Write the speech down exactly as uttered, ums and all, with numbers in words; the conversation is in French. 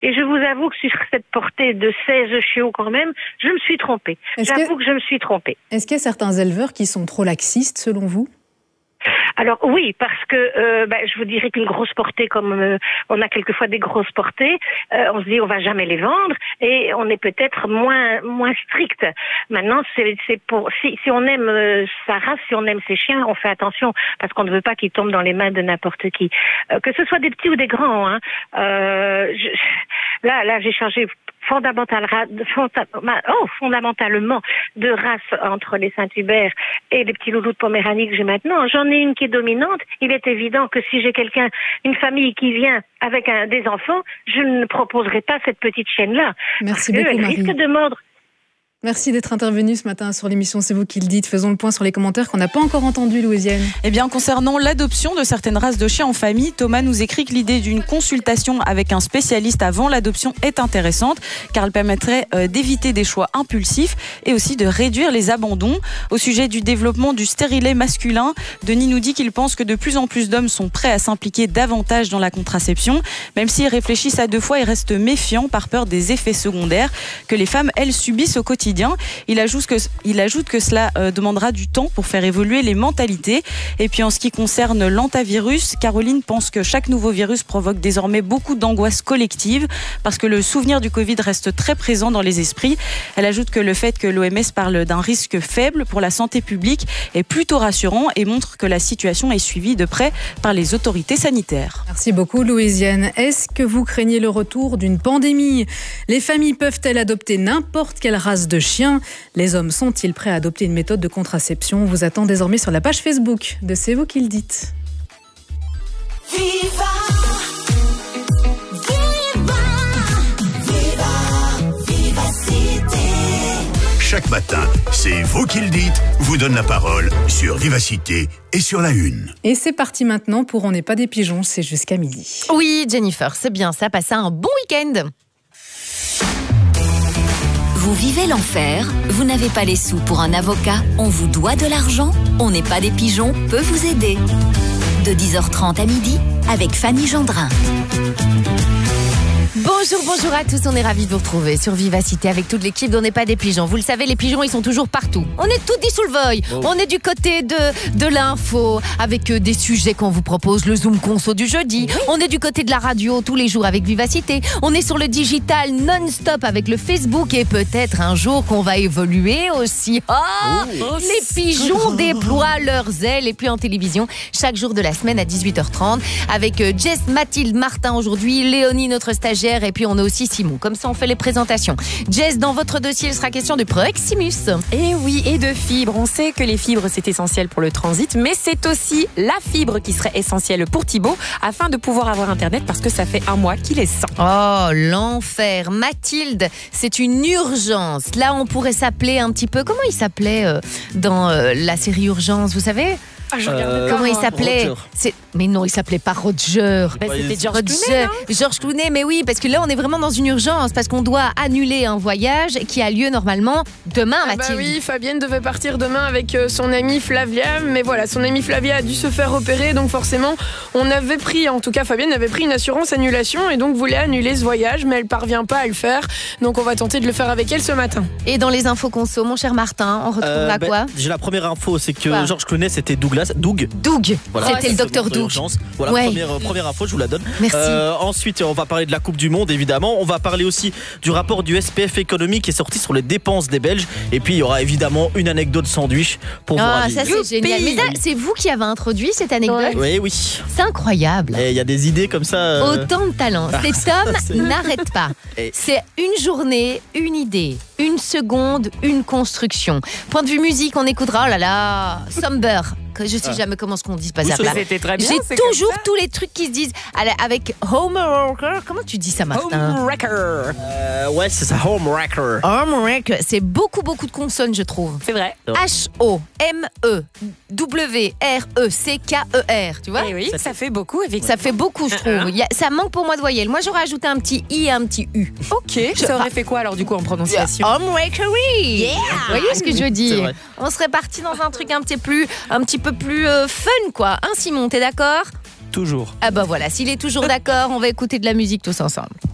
Et je vous avoue que sur cette portée de seize chiots quand même, je me suis trompée. Est-ce J'avoue que... que je me suis trompée. Est-ce qu'il y a certains éleveurs qui sont trop laxistes selon vous ? Alors oui, parce que euh, bah, je vous dirais qu'une grosse portée, comme euh, on a quelquefois des grosses portées, euh, on se dit on va jamais les vendre et on est peut-être moins moins strict. Maintenant, c'est c'est pour si si on aime euh, sa race, si on aime ses chiens, on fait attention parce qu'on ne veut pas qu'ils tombent dans les mains de n'importe qui, euh, que ce soit des petits ou des grands. Hein. Euh, je, là là, j'ai changé fondamental, oh, fondamentalement de race entre les Saint-Hubert et les petits loulous de Poméranie que j'ai maintenant. J'en ai une qui est dominante. Il est évident que si j'ai quelqu'un, une famille qui vient avec un, des enfants, je ne proposerai pas cette petite chienne-là. Merci parce beaucoup, elle Marie. risque de mordre. Merci d'être intervenue ce matin sur l'émission C'est vous qui le dites. Faisons le point sur les commentaires qu'on n'a pas encore entendus, Louisiane. Eh bien, concernant l'adoption de certaines races de chiens en famille, Thomas nous écrit que l'idée d'une consultation avec un spécialiste avant l'adoption est intéressante, car elle permettrait euh, d'éviter des choix impulsifs et aussi de réduire les abandons. Au sujet du développement du stérilet masculin, Denis nous dit qu'il pense que de plus en plus d'hommes sont prêts à s'impliquer davantage dans la contraception. Même s'ils réfléchissent à deux fois, ils restent méfiants par peur des effets secondaires que les femmes, elles, subissent au quotidien. Il ajoute que, il ajoute que cela euh, demandera du temps pour faire évoluer les mentalités. Et puis en ce qui concerne l'antavirus, Caroline pense que chaque nouveau virus provoque désormais beaucoup d'angoisse collective parce que le souvenir du Covid reste très présent dans les esprits. Elle ajoute que le fait que l'O M S parle d'un risque faible pour la santé publique est plutôt rassurant et montre que la situation est suivie de près par les autorités sanitaires. Merci beaucoup, Louisiane. Est-ce que vous craignez le retour d'une pandémie ? Les familles peuvent-elles adopter n'importe quelle race de chiens ? Les hommes sont-ils prêts à adopter une méthode de contraception ? On vous attend désormais sur la page Facebook de C'est vous qui le dites. Viva, viva, viva, vivacité. Chaque matin, C'est vous qui le dites vous donne la parole sur Vivacité et sur La Une. Et c'est parti maintenant pour On n'est pas des pigeons, c'est jusqu'à midi. Oui, Jennifer, c'est bien ça, passez un bon week-end. Vous vivez l'enfer, vous n'avez pas les sous pour un avocat, on vous doit de l'argent, On n'est pas des pigeons peut vous aider. De dix heures trente à midi, avec Fanny Gendrin. Bonjour, bonjour à tous, on est ravis de vous retrouver sur Vivacité avec toute l'équipe d'On n'est pas des pigeons. Vous le savez, les pigeons, ils sont toujours partout. On est tout dit sous le voile. Oh. On est du côté de, de l'info, avec euh, des sujets qu'on vous propose, le Zoom Conso du jeudi. Oui. On est du côté de la radio tous les jours avec Vivacité. On est sur le digital non-stop avec le Facebook et peut-être un jour qu'on va évoluer aussi. Oh, oh. Les pigeons déploient leurs ailes. Et puis en télévision, chaque jour de la semaine à dix-huit heures trente avec euh, Jess, Mathilde, Martin aujourd'hui, Léonie, notre stagiaire. Et puis on a aussi Simon. Comme ça, on fait les présentations. Jess, dans votre dossier, il sera question du Proximus. Et oui, et de fibres. On sait que les fibres, c'est essentiel pour le transit, mais c'est aussi la fibre qui serait essentielle pour Thibaut afin de pouvoir avoir Internet parce que ça fait un mois qu'il est sans. Oh, l'enfer. Mathilde, c'est une urgence. Là, on pourrait s'appeler un petit peu... Comment il s'appelait euh, dans euh, la série Urgence, vous savez ? Ah, je euh, Comment il s'appelait? C'est... Mais non, il s'appelait pas Roger. Bah, c'était Georges Clooney, non? Georges Clooney, mais oui, parce que là, on est vraiment dans une urgence, parce qu'on doit annuler un voyage qui a lieu normalement demain, ah Mathilde. Bah oui, Fabienne devait partir demain avec son amie Flavia, mais voilà, son amie Flavia a dû se faire opérer, donc forcément, on avait pris, en tout cas Fabienne avait pris une assurance annulation et donc voulait annuler ce voyage, mais elle parvient pas à le faire, donc on va tenter de le faire avec elle ce matin. Et dans les infos conso, mon cher Martin, on retrouve euh, à bah, quoi? J'ai la première info, c'est que quoi? Georges Clooney, c'était Douglas, Doug. Doug, voilà. c'était oh, le docteur Doug. Voilà, ouais. première, première info, je vous la donne. Merci. Euh, ensuite, on va parler de la Coupe du Monde, évidemment. On va parler aussi du rapport du S P F économique qui est sorti sur les dépenses des Belges. Et puis, il y aura évidemment une anecdote sandwich pour vous Ah, raviver. ça c'est génial. Mais là, c'est vous qui avez introduit cette anecdote? Oui, oui. C'est incroyable. Il y a des idées comme ça. Euh... Autant de talent. Cet homme n'arrête pas. Et... C'est une journée, une idée. Une seconde, une construction. Point de vue musique, on écoutera, oh là là, Somber. Je sais ah. jamais comment ce qu'on dit ce bazar-là. C'était très bien. J'ai toujours tous les trucs qui se disent avec Homewrecker. Comment tu dis ça, Martin? Homewrecker. Euh, ouais, c'est ça, Homewrecker. Homewrecker. C'est beaucoup, beaucoup de consonnes, je trouve. C'est vrai. H O M E W R E C K E R. Tu vois? Et oui, ça, ça fait beaucoup, effectivement. Ça fait beaucoup, je trouve. Il y a, ça manque pour moi de voyelles. Moi, j'aurais ajouté un petit I et un petit U. Ok. Je... Ça aurait fait quoi alors, du coup, en prononciation? Homewreckery. Yeah. Vous voyez ce que je veux dire? On serait parti dans un truc un petit plus, un petit peu plus euh, fun, quoi. Hein, Simon, t'es d'accord? Toujours. Ah bah voilà, s'il est toujours d'accord, on va écouter de la musique tous ensemble.